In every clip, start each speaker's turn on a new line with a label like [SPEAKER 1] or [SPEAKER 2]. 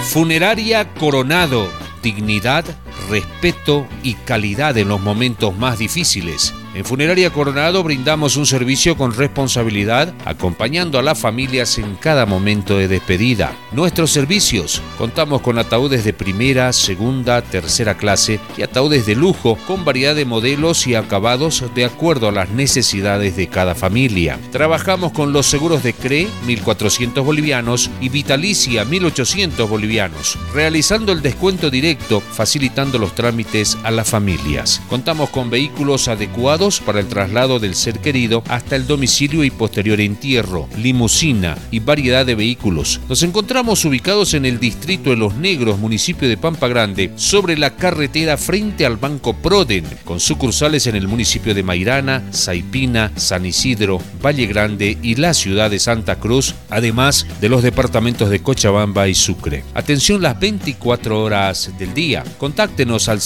[SPEAKER 1] Funeraria Coronado. Dignidad, respeto y calidad en los momentos más difíciles. En Funeraria Coronado brindamos un servicio con responsabilidad, acompañando a las familias en cada momento de despedida. Nuestros servicios: contamos con ataúdes de primera, segunda, tercera clase y ataúdes de lujo con variedad de modelos y acabados de acuerdo a las necesidades de cada familia. Trabajamos con los seguros de CRE, 1.400 bolivianos, y Vitalicia, 1.800 bolivianos, realizando el descuento directo, facilitando los trámites a las familias. Contamos con vehículos adecuados para el traslado del ser querido hasta el domicilio y posterior entierro, limusina y variedad de vehículos. Nos encontramos ubicados en el distrito de Los Negros, municipio de Pampa Grande, sobre la carretera frente al Banco Proden, con sucursales en el municipio de Mairana, Saipina, San Isidro, Valle Grande y la ciudad de Santa Cruz, además de los departamentos de Cochabamba y Sucre. Atención las 24 horas del día. Contáctenos al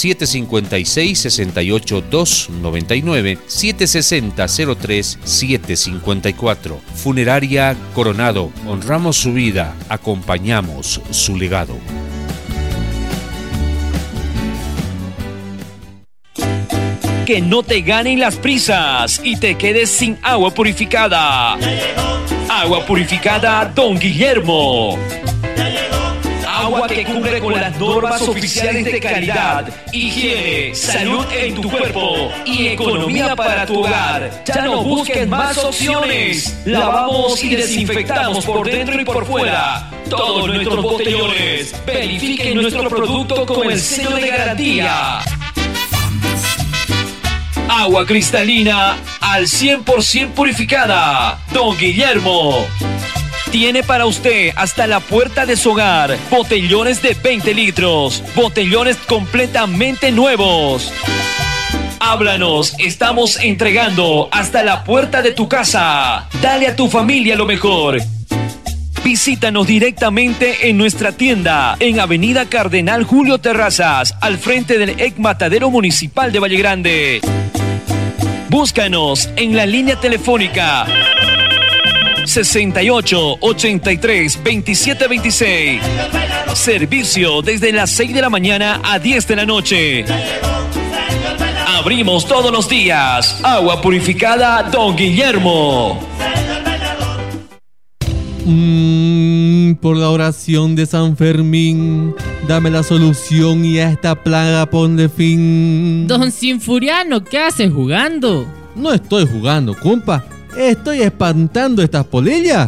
[SPEAKER 1] 756-68-299, 760-03-754. Funeraria Coronado. Honramos su vida, acompañamos su legado.
[SPEAKER 2] Que no te ganen las prisas y te quedes sin agua purificada. Agua purificada Don Guillermo. Agua que cumple con las normas oficiales de calidad, higiene, salud en tu cuerpo y economía para tu hogar. Ya no busques más opciones. Lavamos y desinfectamos por dentro y por fuera todos nuestros botellones. Verifiquen nuestro producto con el sello de garantía. Agua cristalina al 100% purificada. Don Guillermo tiene para usted hasta la puerta de su hogar botellones de 20 litros, botellones completamente nuevos. Háblanos, estamos entregando hasta la puerta de tu casa. Dale a tu familia lo mejor. Visítanos directamente en nuestra tienda en Avenida Cardenal Julio Terrazas, al frente del EC Matadero Municipal de Valle Grande. Búscanos en la línea telefónica 68 83 27 26. Servicio desde las 6 de la mañana a 10 de la noche. Abrimos todos los días. Agua purificada Don Guillermo.
[SPEAKER 3] Por la oración de San Fermín, dame la solución y a esta plaga ponle fin.
[SPEAKER 4] Don Sinfuriano, ¿qué haces jugando?
[SPEAKER 3] No estoy jugando, compa. Estoy espantando estas polillas.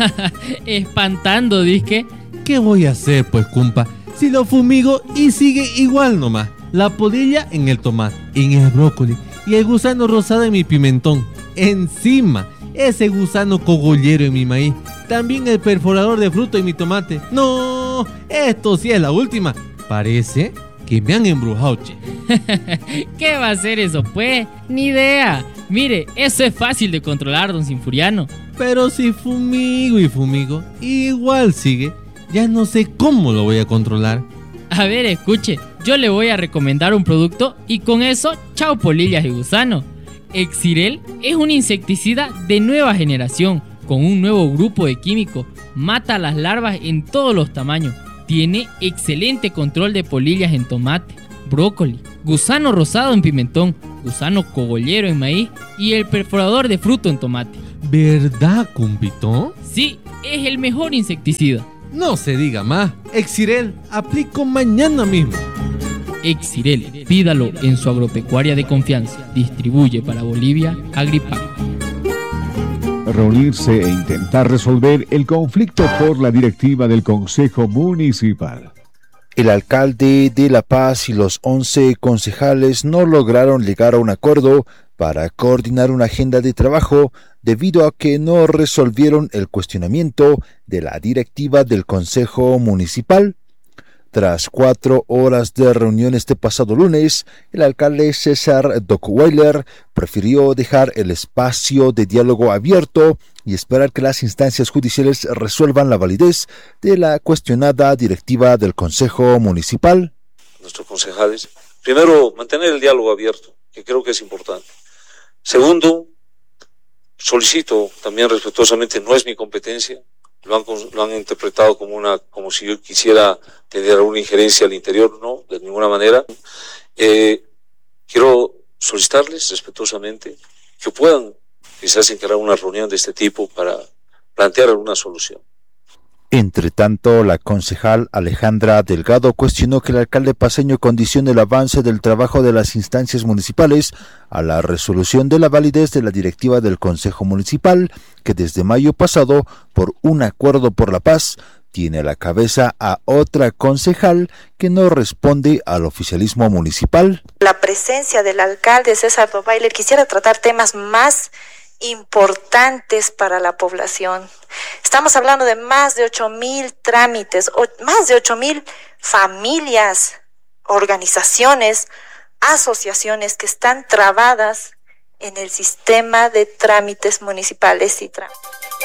[SPEAKER 4] Espantando, disque.
[SPEAKER 3] ¿Qué voy a hacer, pues, compa? Si lo fumigo y sigue igual nomás. La polilla en el tomate, en el brócoli y el gusano rosado en mi pimentón. Encima, ese gusano cogollero en mi maíz. También el perforador de fruto en mi tomate. No, esto sí es la última. Parece que me han embrujado, che.
[SPEAKER 4] ¿Qué va a hacer eso, pues? Ni idea. Mire, eso es fácil de controlar, don Sinfuriano.
[SPEAKER 3] Pero si fumigo y fumigo, igual sigue. Ya no sé cómo lo voy a controlar.
[SPEAKER 4] A ver, escuche, yo le voy a recomendar un producto y con eso, chao polillas y gusano. Exirel es un insecticida de nueva generación, con un nuevo grupo de químicos. Mata a las larvas en todos los tamaños. Tiene excelente control de polillas en tomate, brócoli, gusano rosado en pimentón, gusano cogollero en maíz y el perforador de fruto en tomate.
[SPEAKER 3] ¿Verdad, cumpito?
[SPEAKER 4] Sí, es el mejor insecticida.
[SPEAKER 3] No se diga más. Exirel, aplico mañana mismo.
[SPEAKER 4] Exirel, pídalo en su agropecuaria de confianza. Distribuye para Bolivia Agripac.
[SPEAKER 5] Reunirse e intentar resolver el conflicto por la directiva del Consejo Municipal.
[SPEAKER 6] El alcalde de La Paz y los 11 concejales no lograron llegar a un acuerdo para coordinar una agenda de trabajo debido a que no resolvieron el cuestionamiento de la directiva del Consejo Municipal. Tras 4 horas de reunión este pasado lunes, el alcalde César Dockweiler prefirió dejar el espacio de diálogo abierto y esperar que las instancias judiciales resuelvan la validez de la cuestionada directiva del Consejo Municipal.
[SPEAKER 7] Nuestros concejales, primero, mantener el diálogo abierto, que creo que es importante. Segundo, solicito también respetuosamente, no es mi competencia, lo han interpretado como si yo quisiera tener alguna injerencia al interior. No, de ninguna manera. Quiero solicitarles respetuosamente que puedan quizás encarar una reunión de este tipo para plantear alguna solución.
[SPEAKER 6] Entre tanto, la concejal Alejandra Delgado cuestionó que el alcalde paceño condicione el avance del trabajo de las instancias municipales a la resolución de la validez de la directiva del Consejo Municipal, que desde mayo pasado, por un acuerdo por la paz, tiene a la cabeza a otra concejal que no responde al oficialismo municipal.
[SPEAKER 8] La presencia del alcalde César Dobailer quisiera tratar temas más importantes para la población. Estamos hablando de más de 8,000 trámites, más de 8,000 familias, organizaciones, asociaciones que están trabadas en el sistema de trámites municipales y trámites.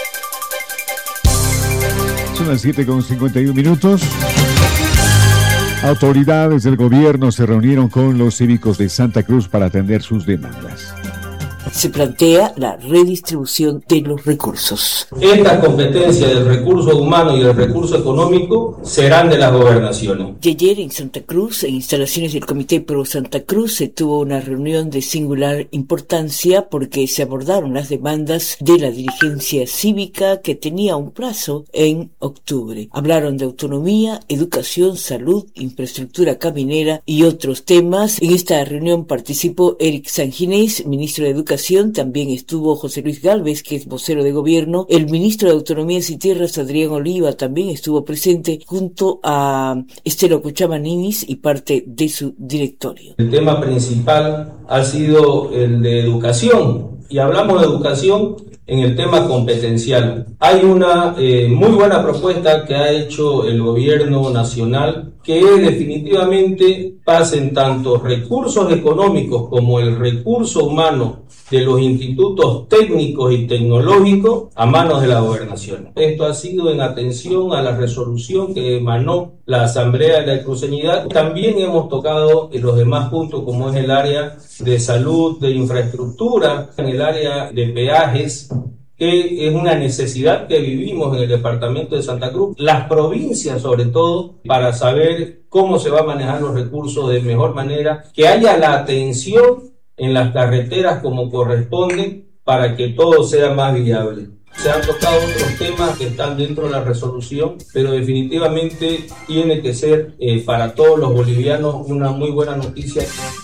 [SPEAKER 5] Son las 7:51. Autoridades del gobierno se reunieron con los cívicos de Santa Cruz para atender sus demandas.
[SPEAKER 9] Se plantea la redistribución de los recursos.
[SPEAKER 10] Estas competencias del recurso humano y del recurso económico serán de las gobernaciones.
[SPEAKER 9] Y ayer en Santa Cruz, en instalaciones del Comité Pro Santa Cruz, se tuvo una reunión de singular importancia porque se abordaron las demandas de la dirigencia cívica que tenía un plazo en octubre. Hablaron de autonomía, educación, salud, infraestructura caminera y otros temas. En esta reunión participó Eric Sanginés, ministro de Educación. También estuvo José Luis Gálvez, que es vocero de gobierno. El ministro de Autonomías y Tierras, Adrián Oliva, también estuvo presente junto a Estela Cuchamaninis y parte de su directorio.
[SPEAKER 10] El tema principal ha sido el de educación, y hablamos de educación en el tema competencial. Hay una muy buena propuesta que ha hecho el gobierno nacional, que definitivamente pasen tanto recursos económicos como el recurso humano de los institutos técnicos y tecnológicos a manos de la gobernación. Esto ha sido en atención a la resolución que emanó la Asamblea de la Cruceñidad. También hemos tocado en los demás puntos, como es el área de salud, de infraestructura, en el área de peajes, que es una necesidad que vivimos en el departamento de Santa Cruz, las provincias sobre todo, para saber cómo se va a manejar los recursos de mejor manera, que haya la atención en las carreteras como corresponde para que todo sea más viable. Se han tocado otros temas que están dentro de la resolución, pero definitivamente tiene que ser para todos los bolivianos una muy buena noticia.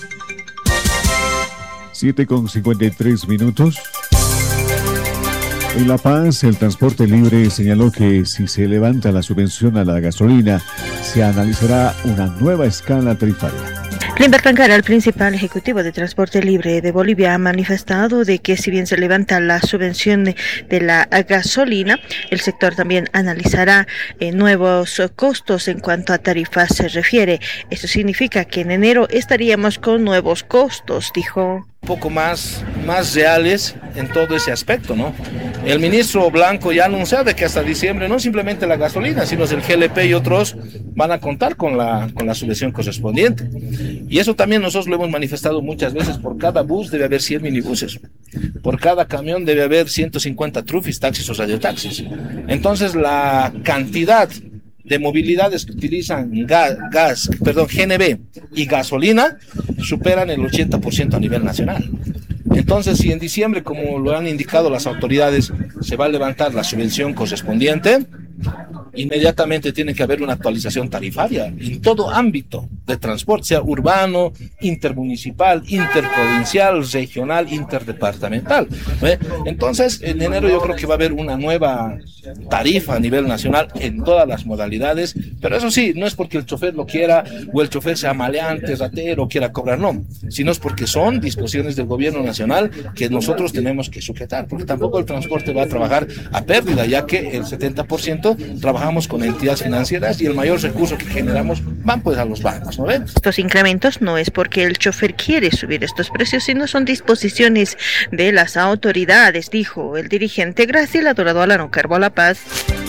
[SPEAKER 5] 7:53. En La Paz, el Transporte Libre señaló que si se levanta la subvención a la gasolina, se analizará una nueva escala tarifaria.
[SPEAKER 11] Limber Tancara, el principal ejecutivo de Transporte Libre de Bolivia, ha manifestado de que si bien se levanta la subvención de la gasolina, el sector también analizará nuevos costos en cuanto a tarifas se refiere. Eso significa que en enero estaríamos con nuevos costos, dijo.
[SPEAKER 12] Un poco más reales en todo ese aspecto, ¿no? El ministro Blanco ya anunciado de que hasta diciembre no simplemente la gasolina, sino el GLP y otros van a contar con la subvención correspondiente. Y eso también nosotros lo hemos manifestado muchas veces. Por cada bus debe haber 100 minibuses. Por cada camión debe haber 150 trufis, taxis o radiotaxis. Entonces la cantidad de movilidades que utilizan GNV y gasolina superan el 80% a nivel nacional. Entonces, si en diciembre, como lo han indicado las autoridades, se va a levantar la subvención correspondiente, inmediatamente tiene que haber una actualización tarifaria en todo ámbito de transporte, sea urbano, intermunicipal, interprovincial, regional, interdepartamental. Entonces, en enero yo creo que va a haber una nueva tarifa a nivel nacional en todas las modalidades, pero eso sí, no es porque el chofer lo quiera o el chofer sea maleante, ratero, quiera cobrar, no, sino es porque son disposiciones del gobierno nacional que nosotros tenemos que sujetar, porque tampoco el transporte va a trabajar a pérdida, ya que el 70% trabajamos con entidades financieras y el mayor recurso que generamos van pues a los bancos, ¿no ven?
[SPEAKER 11] Estos incrementos no es porque el chofer quiere subir estos precios, sino son disposiciones de las autoridades, dijo el dirigente Graciela Adorado Alano Carbo La Paz.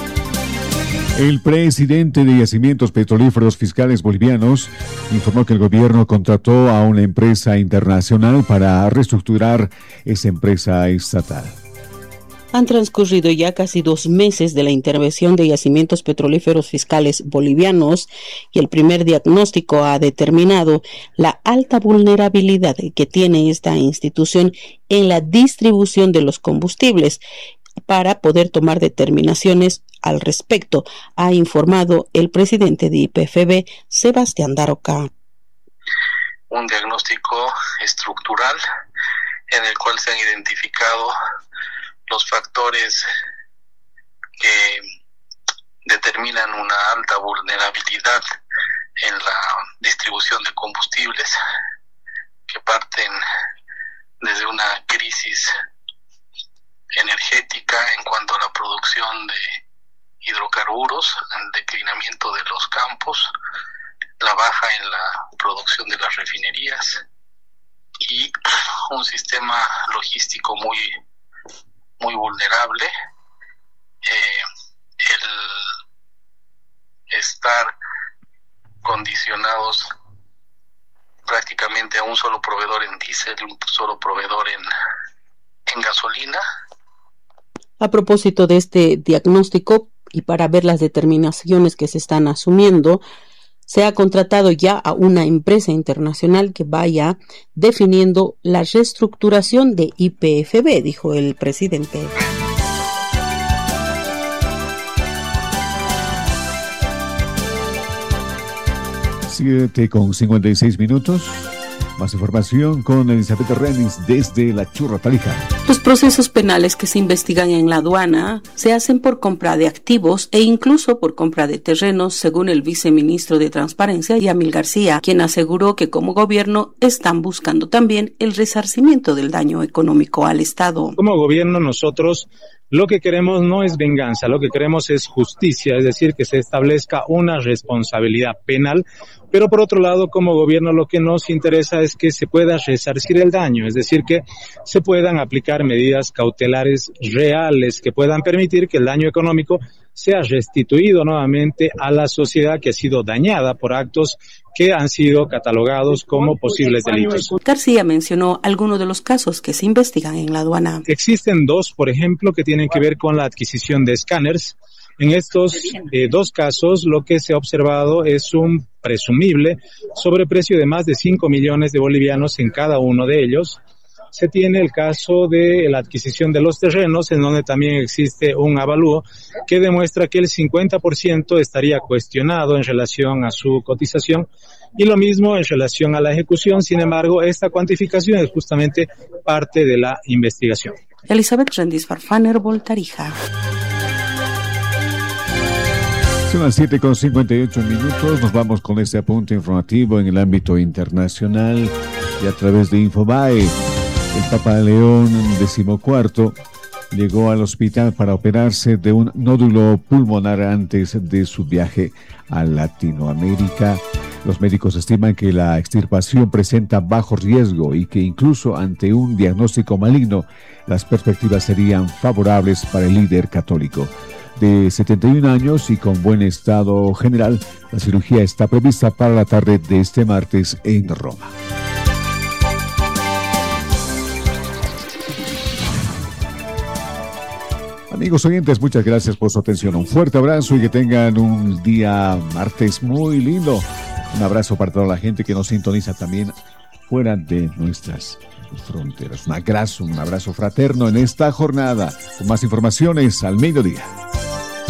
[SPEAKER 5] El presidente de Yacimientos Petrolíferos Fiscales Bolivianos informó que el gobierno contrató a una empresa internacional para reestructurar esa empresa estatal.
[SPEAKER 13] Han transcurrido ya casi 2 meses de la intervención de yacimientos petrolíferos fiscales bolivianos y el primer diagnóstico ha determinado la alta vulnerabilidad que tiene esta institución en la distribución de los combustibles para poder tomar determinaciones al respecto, ha informado el presidente de YPFB, Sebastián Daroca.
[SPEAKER 14] Un diagnóstico estructural en el cual se han identificado los factores que determinan una alta vulnerabilidad en la distribución de combustibles, que parten desde una crisis energética en cuanto a la producción de hidrocarburos, el declinamiento de los campos, la baja en la producción de las refinerías y un sistema logístico muy vulnerable, el estar condicionados prácticamente a un solo proveedor en diésel y un solo proveedor en gasolina.
[SPEAKER 13] A propósito de este diagnóstico y para ver las determinaciones que se están asumiendo, se ha contratado ya a una empresa internacional que vaya definiendo la reestructuración de YPFB, dijo el presidente.
[SPEAKER 5] Siete con 56 minutos. Más información con Elizabeth Renis desde La Churra, Tarija.
[SPEAKER 13] Los procesos penales que se investigan en la aduana se hacen por compra de activos e incluso por compra de terrenos, según el viceministro de Transparencia, Yamil García, quien aseguró que como gobierno están buscando también el resarcimiento del daño económico al Estado.
[SPEAKER 15] Como gobierno nosotros lo que queremos no es venganza, lo que queremos es justicia, es decir, que se establezca una responsabilidad penal, pero por otro lado, como gobierno lo que nos interesa es que se pueda resarcir el daño, es decir, que se puedan aplicar medidas cautelares reales que puedan permitir que el daño económico sea restituido nuevamente a la sociedad que ha sido dañada por actos que han sido catalogados como posibles delitos.
[SPEAKER 13] García mencionó algunos de los casos que se investigan en la aduana.
[SPEAKER 15] Existen 2, por ejemplo, que tienen que ver con la adquisición de escáneres. En estos 2 casos, lo que se ha observado es un presumible sobreprecio de más de 5 millones de bolivianos en cada uno de ellos. Se tiene el caso de la adquisición de los terrenos, en donde también existe un avalúo que demuestra que el 50% estaría cuestionado en relación a su cotización y lo mismo en relación a la ejecución. Sin embargo, esta cuantificación es justamente parte de la investigación.
[SPEAKER 13] Elizabeth Rendis Farfaner, Voltarija.
[SPEAKER 5] Son las 7:58 minutos. Nos vamos con este apunte informativo en el ámbito internacional y a través de Infobae. El Papa León XIV llegó al hospital para operarse de un nódulo pulmonar antes de su viaje a Latinoamérica. Los médicos estiman que la extirpación presenta bajo riesgo y que incluso ante un diagnóstico maligno, las perspectivas serían favorables para el líder católico. De 71 años y con buen estado general, la cirugía está prevista para la tarde de este martes en Roma. Amigos oyentes, muchas gracias por su atención. Un fuerte abrazo y que tengan un día martes muy lindo. Un abrazo para toda la gente que nos sintoniza también fuera de nuestras fronteras. Un abrazo fraterno en esta jornada. Con más informaciones al mediodía.